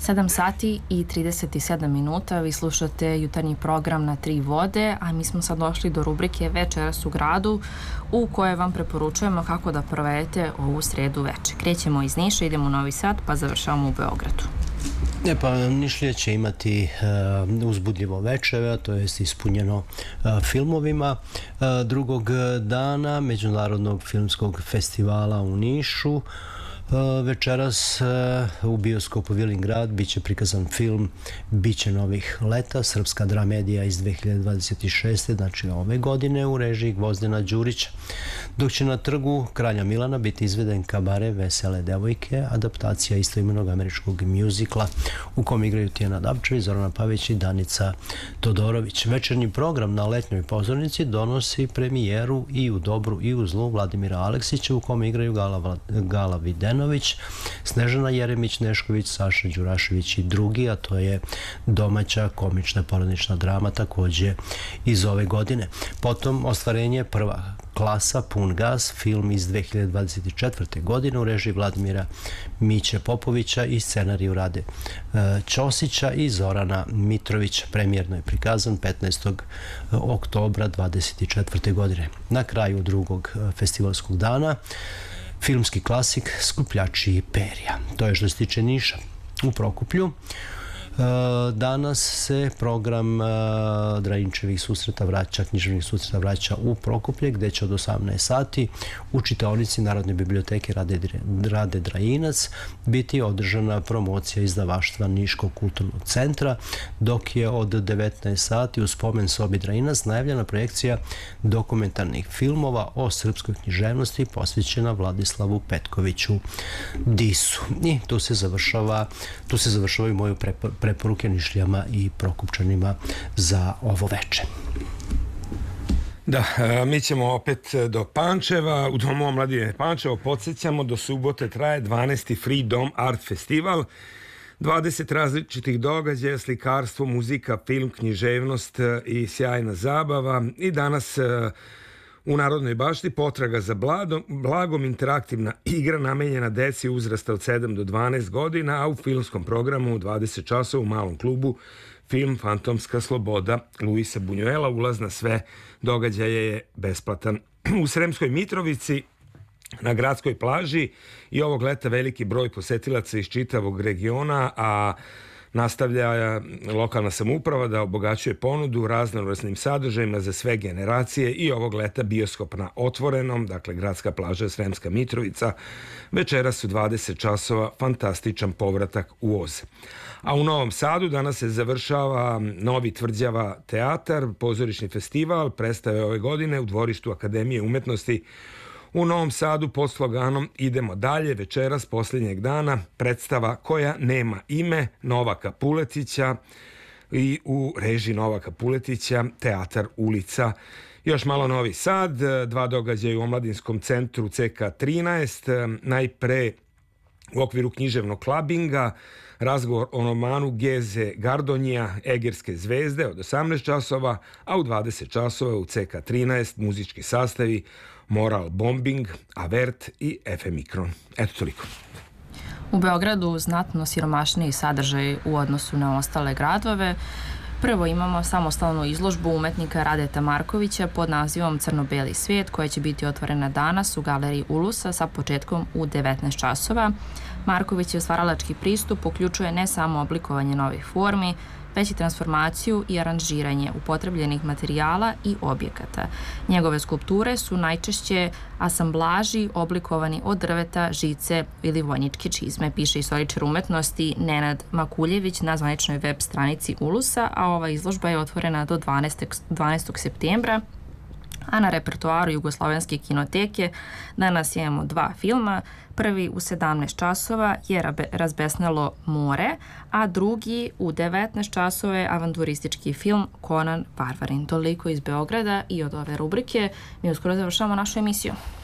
7 sati i 37 minuta, vi slušate jutarnji program na Tri vode, a mi smo sad došli do rubrike Večeras u gradu, u kojoj vam preporučujemo kako da provedete ovu sredu veče. Krećemo iz Niša, idemo u Novi Sad, pa završavamo u Beogradu. Nišlije će imati uzbudljivo večer, to jest ispunjeno filmovima. Drugog dana Međunarodnog filmskog festivala u Nišu večeras u bioskopu Vilingrad biće prikazan film Biće novih leta, srpska dramedija iz 2026. znači ove godine u režiji Gvozdena Đurića. Dok će na trgu Kralja Milana biti izveden kabare Vesele devojke, adaptacija istoimenog američkog mjuzikla u kom igraju Tijana Dabčević, Zorana Pavić i Danica Todorović. Večernji program na letnjoj pozornici donosi premijeru i u dobru i u zlu Vladimira Aleksića, u kome igraju Gala Videnović, Snežana Jeremić, Nešković, Saša Đurašević i drugi, a to je domaća komična porodična drama takođe iz ove godine. Potom ostvarenje Prva klasa, Pun gas, film iz 2024. godine u režiji Vladimira Miće Popovića i scenariju Rade Ćosića i Zorana Mitrovića. Premijerno je prikazan 15. oktobra 2024. godine. Na kraju drugog festivalskog dana filmski klasik Skupljači perja. To je što se tiče Niša. U Prokuplju danas se program Drajinčevih susreta vraća, književnih susreta vraća u Prokuplje, gde će od 18 sati u čitaonici Narodne biblioteke Rade Drajinac biti održana promocija izdavaštva Niškog kulturnog centra, dok je od 19 sati u spomen sobi Drajinac najavljena projekcija dokumentarnih filmova o srpskoj književnosti posvećena Vladislavu Petkoviću Disu. I tu se završavaju moju preporuke Nišlijama i Prokupčanima za ovo veče. Da, mi ćemo opet do Pančeva, u Domu omladine Pančevo. Podsjećamo, do subote traje 12. Freedom Art Festival. 20 različitih događaja, slikarstvo, muzika, film, književnost i sjajna zabava. I danas u Narodnoj bašti potraga za blagom, interaktivna igra namenjena deci uzrasta od 7 do 12 godina, a u filmskom programu u 20 časova u malom klubu film Fantomska sloboda Luisa Bunjuela. Ulaz na sve događaje je besplatan. U Sremskoj Mitrovici na gradskoj plaži i ovog leta veliki broj posetilaca iz čitavog regiona, a nastavlja lokalna samouprava da obogaćuje ponudu raznovrsnim sadržajima za sve generacije i ovog leta bioskop na otvorenom, dakle gradska plaža Sremska Mitrovica, večeras u 20 časova fantastičan povratak u Oz. A u Novom Sadu danas se završava Novi Tvrđava teatar, pozorišni festival, prestao je ove godine u dvorištu Akademije umetnosti u Novom Sadu pod sloganom Idemo dalje. Večeras posljednjeg dana predstava koja nema ime Novaka Puletića i u režiji Novaka Puletića Teatar ulica. Još malo Novi Sad, dva događaja u Omladinskom centru CK13, najpre u okviru književnog klabinga, razgovor o romanu Geze Gardonija Egerske zvezde od 18 časova, a u 20 časova u CK13 muzički sastavi Moral Bombing, Avert i FM Mikron. Eto toliko. U Beogradu znatno siromašniji sadržaj u odnosu na ostale gradove. Prvo imamo samostalnu izložbu umetnika Radeta Markovića pod nazivom Crno-beli svijet, koja će biti otvorena danas u galeriji Ulusa sa početkom u 19 časova. Markovićev stvaralački pristup uključuje ne samo oblikovanje novih formi, već i transformaciju i aranžiranje upotrebljenih materijala i objekata. Njegove skulpture su najčešće asamblaži oblikovani od drveta, žice ili vojničke čizme, piše istoričar umetnosti Nenad Makuljević na zvaničnoj web stranici Ulusa, a ova izložba je otvorena do 12. septembra. A na repertoaru Jugoslovenske kinoteke danas imamo dva filma. Prvi u 17 časova je Razbesnelo more, a drugi u 19 časova je avanturistički film Konan Varvarin. Toliko iz Beograda i od ove rubrike. Mi uskoro završavamo našu emisiju.